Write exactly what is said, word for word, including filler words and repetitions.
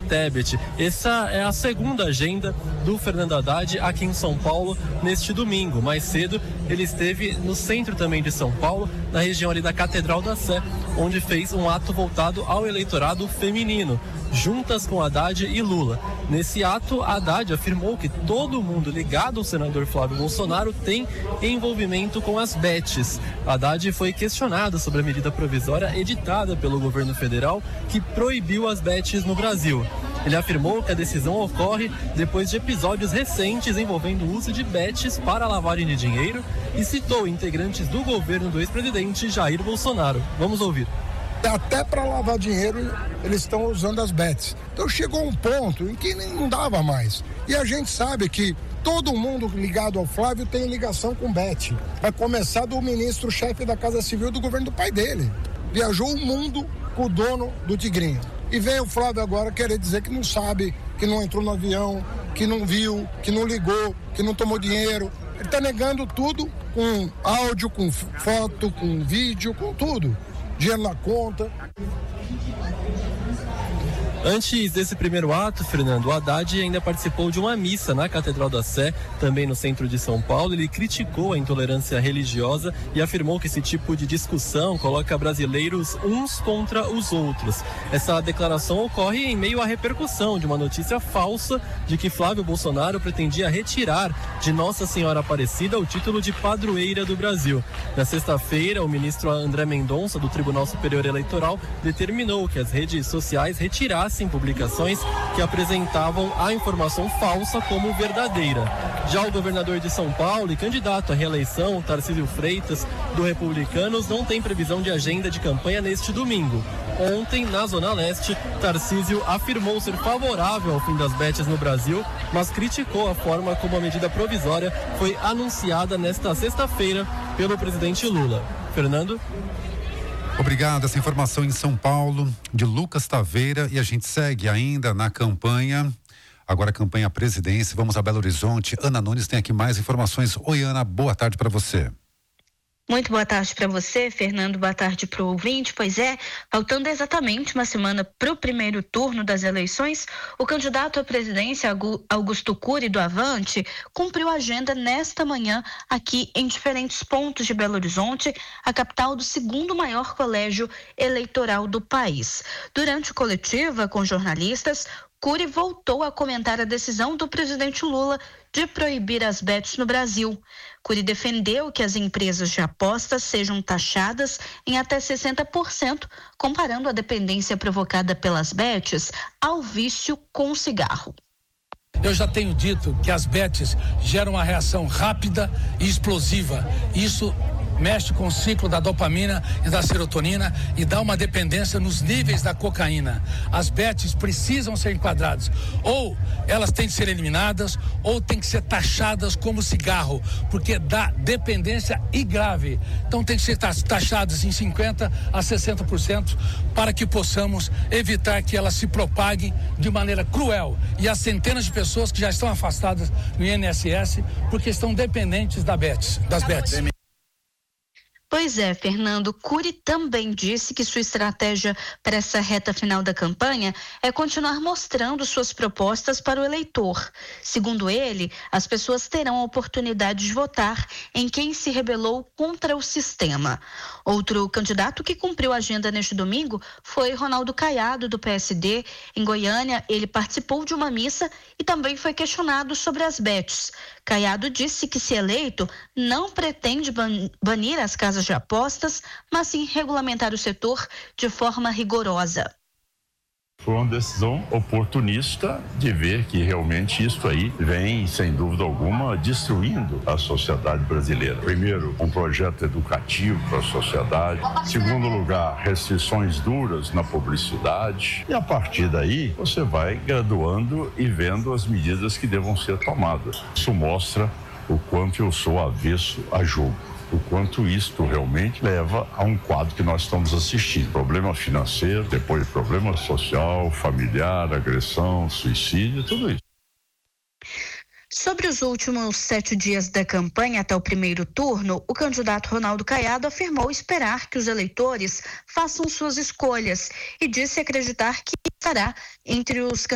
Tebet. Essa é a segunda agenda do Fernando Haddad aqui em São Paulo neste domingo. Mais cedo ele esteve no centro também de São Paulo, na região ali da Catedral da Sé, onde fez um ato voltado ao eleitorado feminino, juntas com Haddad e Lula. Nesse ato, Haddad afirmou que todo mundo ligado ao senador Flávio Bolsonaro tem envolvimento com as bets. Haddad foi questionado sobre a medida provisória editada pelo governo federal que proibiu as bets no Brasil. Ele afirmou que a decisão ocorre depois de episódios recentes envolvendo o uso de bets para lavagem de dinheiro e citou integrantes do governo do ex-presidente Jair Bolsonaro. Vamos ouvir. Até para lavar dinheiro eles estão usando as bets. Então chegou um ponto em que não dava mais. E a gente sabe que todo mundo ligado ao Flávio tem ligação com bet. Vai começar do ministro-chefe da Casa Civil do governo do pai dele. Viajou o mundo com o dono do Tigrinho. E vem o Flávio agora querer dizer que não sabe, que não entrou no avião, que não viu, que não ligou, que não tomou dinheiro. Ele está negando tudo com áudio, com foto, com vídeo, com tudo. Dinheiro na conta. Antes desse primeiro ato, Fernando, o Haddad ainda participou de uma missa na Catedral da Sé, também no centro de São Paulo. Ele criticou a intolerância religiosa e afirmou que esse tipo de discussão coloca brasileiros uns contra os outros. Essa declaração ocorre em meio à repercussão de uma notícia falsa de que Flávio Bolsonaro pretendia retirar de Nossa Senhora Aparecida o título de padroeira do Brasil. Na sexta-feira, o ministro André Mendonça, do Tribunal Superior Eleitoral, determinou que as redes sociais retirassem publicações que apresentavam a informação falsa como verdadeira. Já o governador de São Paulo e candidato à reeleição, Tarcísio Freitas, do Republicanos, não tem previsão de agenda de campanha neste domingo. Ontem, na Zona Leste, Tarcísio afirmou ser favorável ao fim das bets no Brasil, mas criticou a forma como a medida provisória foi anunciada nesta sexta-feira pelo presidente Lula. Fernando? Obrigado, essa informação em São Paulo, de Lucas Taveira, e a gente segue ainda na campanha, agora a campanha à presidência. Vamos a Belo Horizonte. Ana Nunes tem aqui mais informações. Oi, Ana, boa tarde para você. Muito boa tarde para você, Fernando, boa tarde para o ouvinte. Pois é, faltando exatamente uma semana para o primeiro turno das eleições, o candidato à presidência, Augusto Cury, do Avante, cumpriu a agenda nesta manhã aqui em diferentes pontos de Belo Horizonte, a capital do segundo maior colégio eleitoral do país. Durante coletiva com jornalistas, Cury voltou a comentar a decisão do presidente Lula de proibir as bets no Brasil. Cury defendeu que as empresas de apostas sejam taxadas em até sessenta por cento, comparando a dependência provocada pelas bets ao vício com o cigarro. Eu já tenho dito que as bets geram uma reação rápida e explosiva. Isso mexe com o ciclo da dopamina e da serotonina e dá uma dependência nos níveis da cocaína. As bets precisam ser enquadradas. Ou elas têm que ser eliminadas, ou têm que ser taxadas como cigarro, porque dá dependência e grave. Então tem que ser taxadas em cinquenta a sessenta por cento para que possamos evitar que elas se propaguem de maneira cruel. E as centenas de pessoas que já estão afastadas no I N S S porque estão dependentes da bets, das bets. Pois é, Fernando, Cury também disse que sua estratégia para essa reta final da campanha é continuar mostrando suas propostas para o eleitor. Segundo ele, as pessoas terão a oportunidade de votar em quem se rebelou contra o sistema. Outro candidato que cumpriu a agenda neste domingo foi Ronaldo Caiado, do P S D. Em Goiânia, ele participou de uma missa e também foi questionado sobre as bets. Caiado disse que, se eleito, não pretende ban- banir as casas de apostas, mas sim regulamentar o setor de forma rigorosa. Foi uma decisão oportunista de ver que realmente isso aí vem, sem dúvida alguma, destruindo a sociedade brasileira. Primeiro, um projeto educativo para a sociedade. Segundo lugar, restrições duras na publicidade. E a partir daí, você vai graduando e vendo as medidas que devam ser tomadas. Isso mostra o quanto eu sou avesso a jogo. O quanto isto realmente leva a um quadro que nós estamos assistindo. Problema financeiro, depois problema social, familiar, agressão, suicídio, tudo isso. Sobre os últimos sete dias da campanha até o primeiro turno, o candidato Ronaldo Caiado afirmou esperar que os eleitores façam suas escolhas e disse acreditar que estará entre os